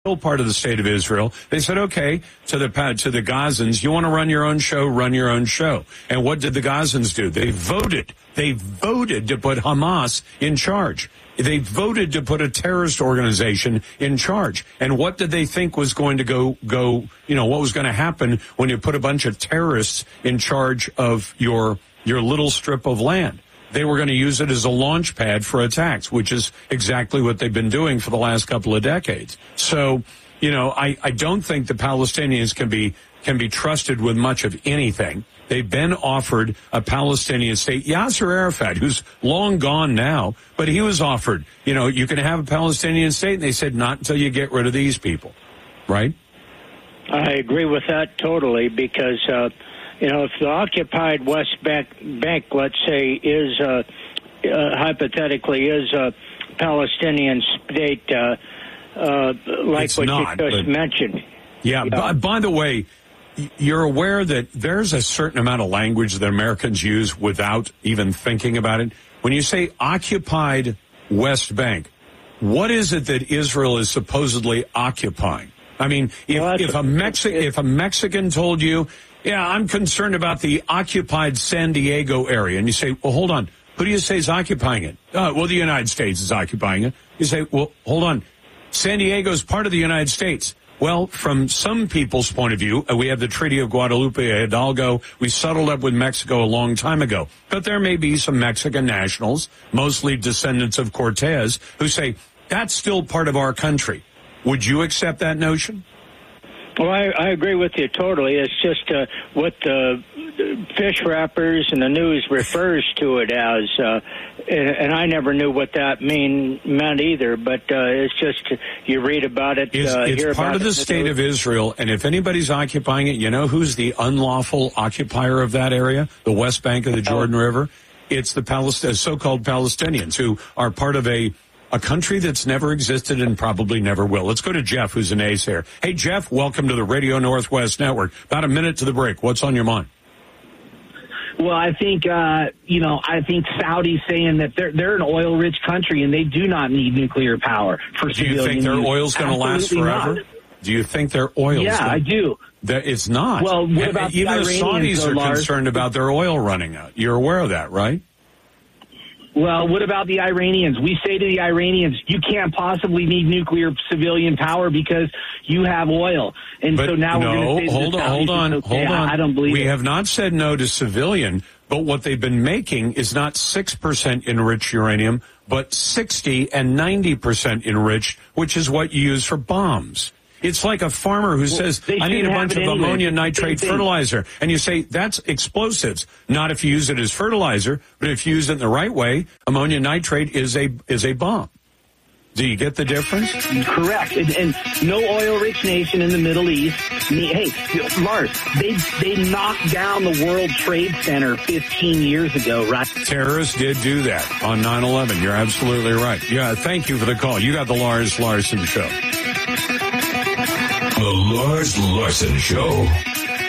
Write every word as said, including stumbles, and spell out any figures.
still part of the state of Israel. They said, okay, to the to the Gazans, you want to run your own show, run your own show. And what did the Gazans do? They voted. They voted to put Hamas in charge. They voted to put a terrorist organization in charge. And what did they think was going to go, go, you know, what was going to happen when you put a bunch of terrorists in charge of your, your little strip of land? They were going to use it as a launch pad for attacks, which is exactly what they've been doing for the last couple of decades. So, you know, I, I don't think the Palestinians can be, can be trusted with much of anything. They've been offered a Palestinian state. Yasser Arafat, who's long gone now, but he was offered, you know, you can have a Palestinian state. And they said, not until you get rid of these people. Right? I agree with that totally because, uh, you know, if the occupied West Bank, Bank let's say, is, uh, uh, hypothetically, is a Palestinian state, uh, uh, like it's what not, you just but, mentioned. Yeah, by, by the way, you're aware that there's a certain amount of language that Americans use without even thinking about it. When you say occupied West Bank, what is it that Israel is supposedly occupying? I mean, if, well, if a Mexi- if a Mexican told you, yeah, I'm concerned about the occupied San Diego area, and you say, well, hold on, who do you say is occupying it? Uh, well, the United States is occupying it. You say, well, hold on, San Diego is part of the United States. Well, from some people's point of view, we have the Treaty of Guadalupe Hidalgo. We settled up with Mexico a long time ago. But there may be some Mexican nationals, mostly descendants of Cortez, who say, that's still part of our country. Would you accept that notion? Well, I, I agree with you totally. It's just uh, what the fish wrappers and the news refers to it as, uh, and, and I never knew what that mean meant either. But uh, it's just you read about it. It's, uh, it's hear part about of the it state of Israel, and if anybody's occupying it, you know who's the unlawful occupier of that area, the West Bank of the Jordan oh. River? It's the Palest- so-called Palestinians who are part of a A country that's never existed and probably never will. Let's go to Jeff, who's an naysayer. Hey, Jeff, welcome to the Radio Northwest Network. About a minute to the break. What's on your mind? Well, I think, uh, you know, I think Saudi's saying that they're they're an oil-rich country and they do not need nuclear power for do civilian you think their use. oil's going to last forever? Not. Do you think their oil's Yeah, gonna, I do. That it's not. Well, what about Even the the Iranians, Saudis though, are Lars? concerned about their oil running out. You're aware of that, right? Well, what about the Iranians? We say to the Iranians, you can't possibly need nuclear civilian power because you have oil. And but so now no, we're going to say hold on, hold on, okay. hold on. I don't believe we it. have not said no to civilian, but what they've been making is not six percent enriched uranium, but sixty and ninety percent enriched, which is what you use for bombs. It's like a farmer who well, says, I need a bunch of anyway. ammonia nitrate fertilizer. And you say, that's explosives. Not if you use it as fertilizer, but if you use it in the right way, ammonia nitrate is a is a bomb. Do you get the difference? Correct. And, and no oil-rich nation in the Middle East. Hey, Lars, they they knocked down the World Trade Center fifteen years ago, right? Terrorists did do that on nine eleven. You're absolutely right. Yeah, thank you for the call. You got the Lars Larson Show. The Lars Larson Show.